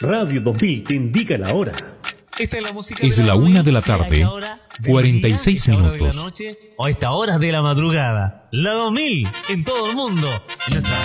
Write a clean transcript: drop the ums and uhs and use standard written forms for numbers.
Radio 2000 te indica la hora. Esta es la música. Es la 1 de la tarde, 46 minutos. O esta hora de la madrugada. La 2000 en todo el mundo.